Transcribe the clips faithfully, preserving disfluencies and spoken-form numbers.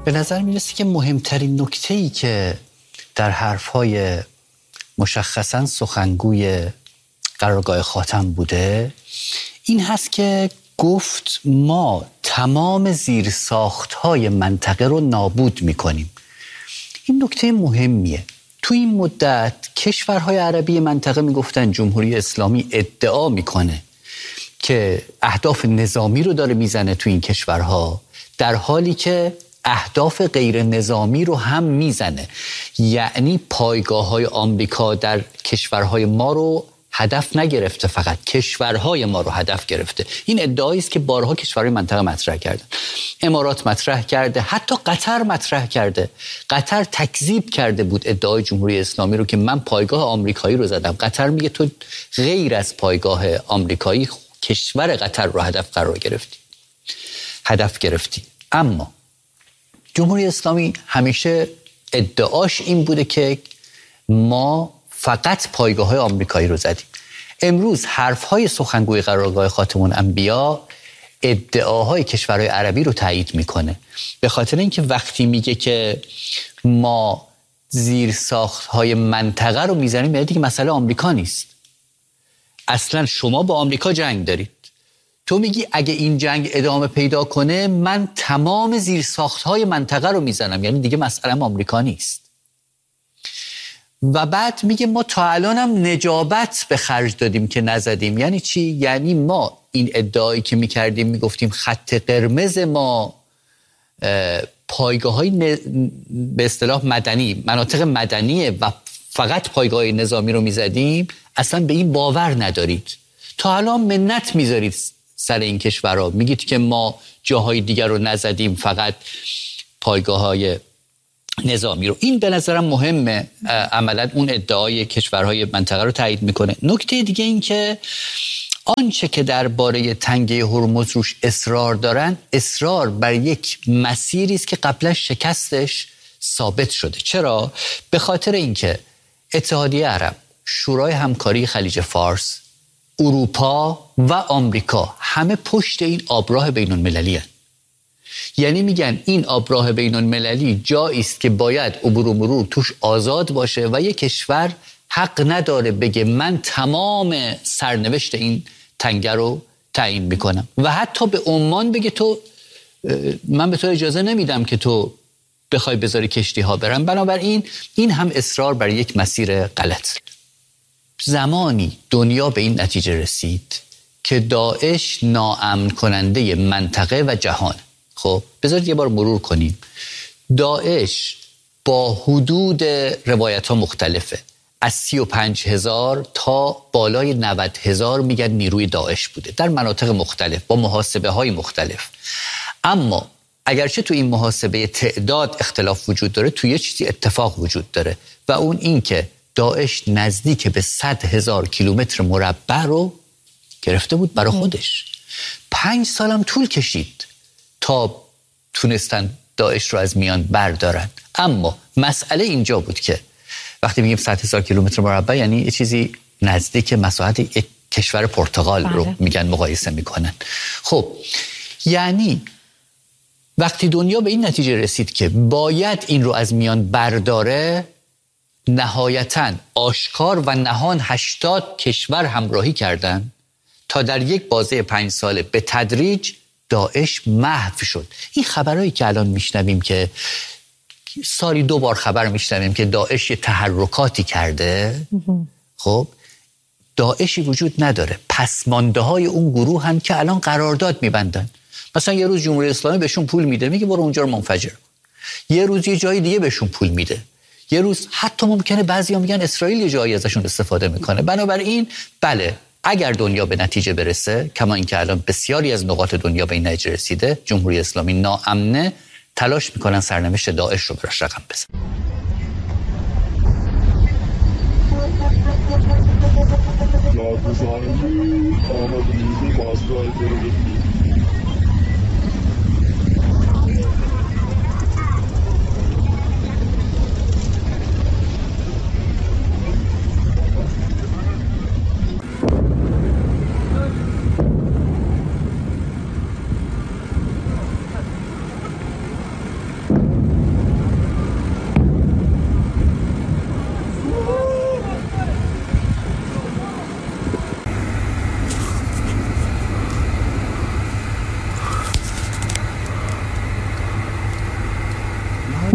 به نظر میرسه که مهمترین نکته‌ای که در حرف‌های مشخصاً سخنگوی قرارگاه خاتم بوده این هست که گفت ما تمام زیرساخت‌های منطقه رو نابود می‌کنیم. این نکته مهمیه. تو این مدت کشورهای عربی منطقه میگفتن جمهوری اسلامی ادعا میکنه که اهداف نظامی رو داره میزنه تو این کشورها، در حالی که اهداف غیر نظامی رو هم میزنه. یعنی پایگاه‌های آمریکا در کشورهای ما رو هدف نگرفته، فقط کشورهای ما رو هدف گرفته. این ادعایی است که بارها کشورهای منطقه مطرح کردن. امارات مطرح کرده، حتی قطر مطرح کرده. قطر تکذیب کرده بود ادعای جمهوری اسلامی رو که من پایگاه آمریکایی رو زدم. قطر میگه تو غیر از پایگاه آمریکایی کشور قطر رو هدف قرار گرفتی، هدف گرفتی. اما جمهوری اسلامی همیشه ادعاش این بوده که ما فقط پایگاه‌های آمریکایی رو زدیم. امروز حرف‌های سخنگوی قرارگاه خاتم الانبیا ادعاهای کشورهای عربی رو تایید میکنه، به خاطر اینکه وقتی میگه که ما زیرساخت‌های منطقه رو میزنیم یعنی دیگه مسئله آمریکا نیست. اصلا شما با آمریکا جنگ دارید، تو میگی اگه این جنگ ادامه پیدا کنه من تمام زیرساخت‌های منطقه رو میزنم، یعنی دیگه مسئله آمریکا نیست. و بعد میگه ما تا الان هم نجابت به خرج دادیم که نزدیم. یعنی چی؟ یعنی ما این ادعایی که میکردیم میگفتیم خط قرمز ما پایگاه های ن... به اصطلاح مدنی، مناطق مدنیه و فقط پایگاه نظامی رو میزدیم، اصلا به این باور ندارید. تا الان منت میذارید سر این کشورها، میگید که ما جاهای دیگر رو نزدیم، فقط پایگاه های نظامی رو. این به نظرم مهمه، عملا اون ادعای کشورهای منطقه رو تایید میکنه. نکته دیگه این که آنچه که درباره تنگه هرمز روش اصرار دارن، اصرار بر یک مسیری است که قبلا شکستش ثابت شده. چرا؟ به خاطر اینکه اتحادیه عرب، شورای همکاری خلیج فارس، اروپا و آمریکا همه پشت این آبراه بین المللی هستند. یعنی میگن این آبراه بین المللی جایی است که باید عبور و مرور توش آزاد باشه و یک کشور حق نداره بگه من تمام سرنوشت این تنگه رو تعیین میکنم و حتی به عمان بگه تو من به تو اجازه نمیدم که تو بخوای بذاری کشتی ها برن. بنابراین این هم اصرار بر یک مسیر غلط. زمانی دنیا به این نتیجه رسید که داعش ناامن کننده منطقه و جهان. خب بذارید یه بار مرور کنیم. داعش با حدود روایت ها مختلفه، از سی و پنج هزار تا بالای نود هزار میگن نیروی داعش بوده در مناطق مختلف با محاسبه های مختلف. اما اگرچه تو این محاسبه تعداد اختلاف وجود داره، تو یه چیزی اتفاق وجود داره و اون این که داعش نزدیک به صد هزار کیلومتر مربع رو گرفته بود برای خودش. پنج سالم طول کشید تا تونستن داعش رو از میان بردارن. اما مسئله اینجا بود که وقتی میگیم صد هزار کیلومتر مربع یعنی یه چیزی نزدیک مساحت یک کشور پرتغال بله. رو میگن مقایسه میکنن. خب یعنی وقتی دنیا به این نتیجه رسید که باید این رو از میان برداره، نهایتاً آشکار و نهان هشتاد کشور همراهی کردن تا در یک بازه پنج ساله به تدریج داعش محو شد. این خبرهایی که الان میشنویم که سالی دو بار خبر میشنویم که داعش یه تحرکاتی کرده، خب داعشی وجود نداره. پسمانده های اون گروه هم که الان قرارداد میبندن. مثلا یه روز جمهوری اسلامی بهشون پول میده، میگه برو اونجا رو منفجر کن. یه روز یه جای دیگه بهشون پول میده. یه روز حتی ممکنه بعضیا میگن اسرائیل یه جایی ازشون استفاده میکنه. بنابراین بله، اگر دنیا به نتیجه برسه، کما اینکه الان بسیاری از نقاط دنیا به این نتیجه رسیده، جمهوری اسلامی ناامنه، تلاش میکنن سرنوشت داعش رو براش رقم بزنن.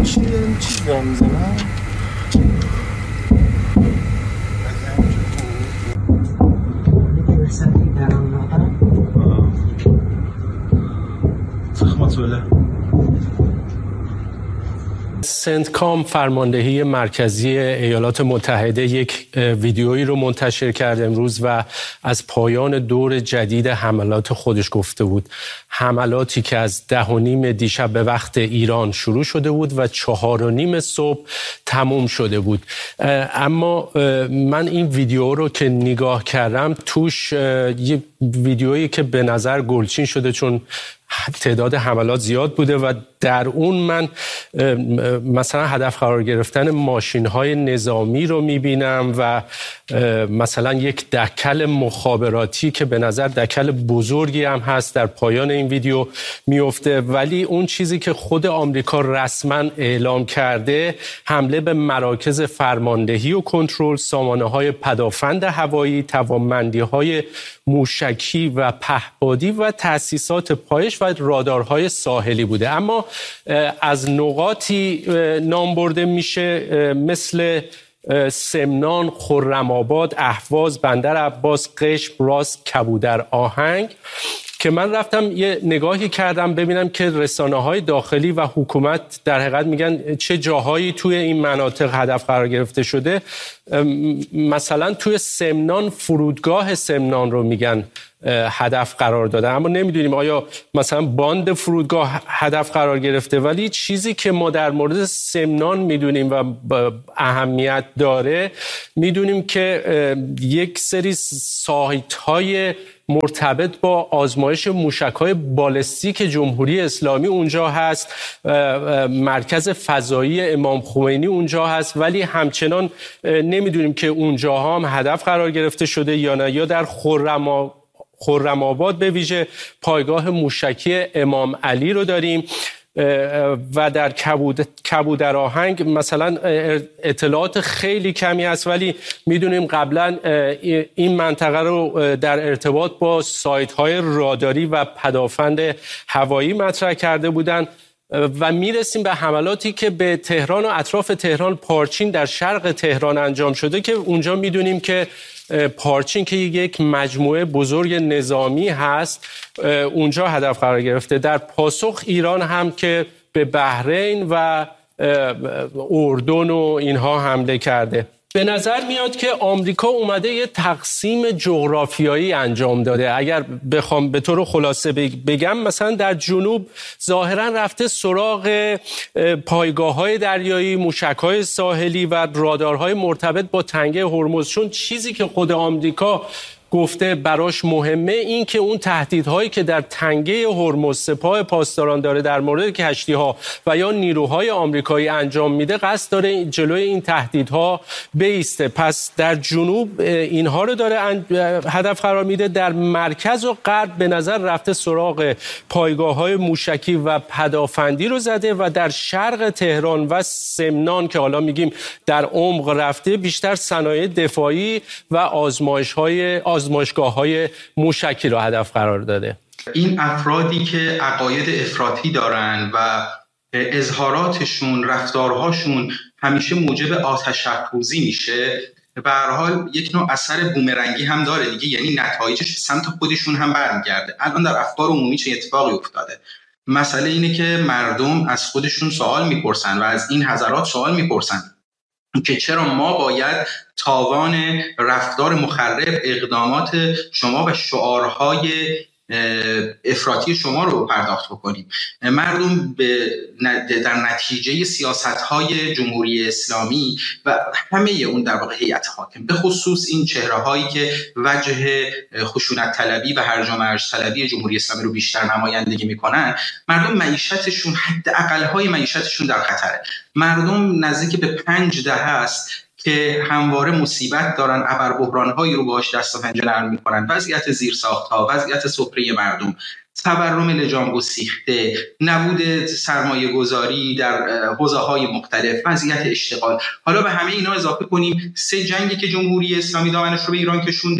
ماشین دارم چی دارم میزنم زخمت سنتکام فرماندهی مرکزی ایالات متحده یک ویدیویی رو منتشر کرد امروز و از پایان دور جدید حملات خودش گفته بود. حملاتی که از ده و نیم دیشب به وقت ایران شروع شده بود و چهار و نیم صبح تموم شده بود. اما من این ویدیو رو که نگاه کردم توش یه ویدیویی که به نظر گلچین شده چون تعداد حملات زیاد بوده و در اون من مثلا هدف قرار گرفتن ماشین‌های نظامی رو می‌بینم و مثلا یک دکل مخابراتی که به نظر دکل بزرگی هم هست در پایان این ویدیو میفته، ولی اون چیزی که خود آمریکا رسما اعلام کرده حمله به مراکز فرماندهی و کنترل، سامانه‌های پدافند هوایی، توانمندی‌های موشکی و پهپادی و تأسیسات پایش و رادارهای ساحلی بوده. اما از نقاطی نام برده میشه مثل سمنان، خرم‌آباد، اهواز، بندر عباس، قشم، راس، کبودر آهنگ که من رفتم یه نگاهی کردم ببینم که رسانه‌های داخلی و حکومت در حقیقت میگن چه جاهایی توی این مناطق هدف قرار گرفته شده. مثلا توی سمنان فرودگاه سمنان رو میگن هدف قرار داده، اما نمیدونیم آیا مثلا باند فرودگاه هدف قرار گرفته، ولی چیزی که ما در مورد سمنان میدونیم و اهمیت داره میدونیم که یک سری سایت های مرتبط با آزمایش موشک‌های بالستیک جمهوری اسلامی اونجا هست، مرکز فضایی امام خمینی اونجا هست، ولی همچنان نمیدونیم که اونجا هم هدف قرار گرفته شده یا نه. یا در خرم خرم‌آباد به ویژه پایگاه موشکی امام علی رو داریم و در کبود کبودر آهنگ مثلا اطلاعات خیلی کمی هست، ولی میدونیم قبلا این منطقه رو در ارتباط با سایت‌های راداری و پدافند هوایی مطرح کرده بودن و میرسیم به حملاتی که به تهران و اطراف تهران، پارچین در شرق تهران انجام شده که اونجا میدونیم که پارچین که یک مجموعه بزرگ نظامی هست اونجا هدف قرار گرفته. در پاسخ ایران هم که به بحرین و اردن و اینها حمله کرده. به نظر میاد که آمریکا اومده یه تقسیم جغرافیایی انجام داده. اگر بخوام به طور خلاصه بگم مثلا در جنوب ظاهرا رفته سراغ پایگاه‌های دریایی، موشک‌های ساحلی و رادارهای مرتبط با تنگه هرمز، چون چیزی که خود آمریکا گفته براش مهمه این که اون تهدیدهایی که در تنگه هرمز سپاه پاسداران داره در مورد کشتی‌ها و یا نیروهای آمریکایی انجام میده، قصد داره جلوی این تهدیدها بایسته. پس در جنوب اینها رو داره هدف قرار میده. در مرکز و غرب به نظر رفته سراغ پایگاه‌های موشکی و پدافندی رو زده و در شرق تهران و سمنان که حالا میگیم در عمق رفته بیشتر صنایع دفاعی و آزمایش‌های آزمایشگاه‌های موشکی را هدف قرار داده. این افرادی که عقاید افراطی دارن و اظهاراتشون، رفتارهاشون همیشه موجب آتش افروزی میشه، به هر حال یک نوع اثر بومرنگی هم داره دیگه، یعنی نتایجش سمت خودشون هم برمیگرده. الان در افکار عمومی چه اتفاقی افتاده؟ مسئله اینه که مردم از خودشون سوال میپرسن و از این حضرات سوال میپرسن که چرا ما باید تاوان رفتار مخرب اقدامات شما و شعارهای افراطی شما رو پرداخت بکنیم. مردم به در نتیجه سیاست‌های جمهوری اسلامی و همه اون در واقع هیئت حاکم، به خصوص این چهره‌هایی که وجه خشونت طلبی و هرج و مرج طلبی جمهوری اسلامی رو بیشتر نمایندگی میکنن، مردم معیشتشون، حداقل‌های معیشتشون در خطره. مردم نزدیک به پنج دهه است که همواره مصیبت دارن، ابربحران‌هایی رو باهاش دست و پنجه نرم می‌کنن. وضعیت زیرساخت‌ها، وضعیت سفره مردم، تورم لجام گسیخته، نبود سرمایه گذاری در حوزه‌های مختلف، وضعیت اشتغال. حالا به همه اینا اضافه کنیم سه جنگی که جمهوری اسلامی دامنش رو به ایران کشونده،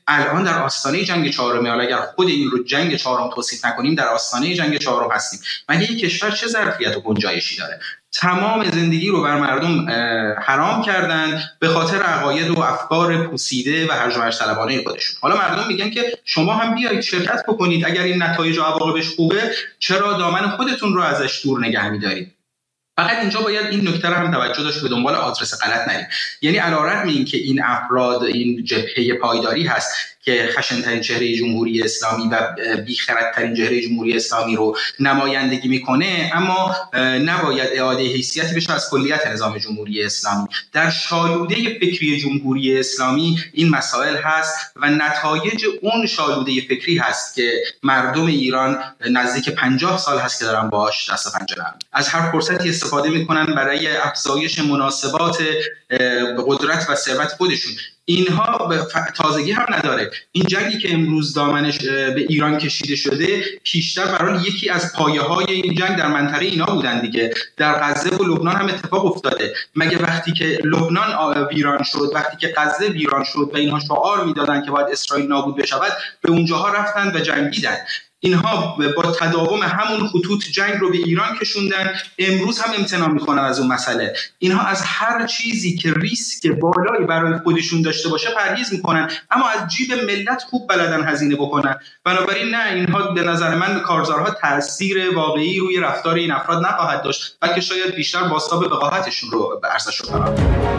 الان در آستانه جنگ چهارم، حالا اگر خود این رو جنگ چهارم توصیف نکنیم، در آستانه جنگ چهارم هستیم. مگه یک کشور چه ظرفیت و گنجایشی داره؟ تمام زندگی رو بر مردم حرام کردن به خاطر عقاید و افکار پوسیده و هرج و مرج طلبانه خودشون. حالا مردم میگن که شما هم بیایید شرکت بکنید، اگر این نتایج و عواقبش خوبه چرا دامن خودتون رو ازش دور نگه می‌دارید؟ فقط اینجا باید این نکته رو هم توجه داشت، به دنبال آدرس غلط نریم. یعنی علی‌رغم اینکه این افراد این جبهه پایداری هست که خشن‌ترین چهره جمهوری اسلامی و بی‌خردترین چهره جمهوری اسلامی رو نمایندگی میکنه، اما نباید اعاده حیثیتی بشه از کلیت نظام جمهوری اسلامی. در شالوده فکری جمهوری اسلامی این مسائل هست و نتایج اون شالوده فکری هست که مردم ایران نزدیک پنجاه سال هست که دارن باهاش دست و پنجه نرم از هر فرصتی استفاده میکنن برای افزایش مناسبات قدرت و ثروت خودشون. اینها تازگی هم نداره. این جنگی که امروز دامنش به ایران کشیده شده پیشتر برای یکی از پایه‌های این جنگ در منطقه اینا بودن دیگه. در غزه و لبنان هم اتفاق افتاده. مگه وقتی که لبنان ویران شد، وقتی که غزه ویران شد و اینها شعار میدادن که باید اسرائیل نابود بشود، به اونجاها رفتن و جنگیدن. اینها با تداوم همون خطوط جنگ رو به ایران کشوندن، امروز هم امتناع میکنن از اون مسئله. اینها از هر چیزی که ریسک بالایی برای خودشون داشته باشه پرهیز میکنن، اما از جیب ملت خوب بلدن هزینه بکنن. بنابراین نه، اینها به نظر من کارزارها تاثیر واقعی روی رفتار این افراد نخواهد داشت، بلکه شاید بیشتر بازتاب وقاحتشون رو به عرصه شد.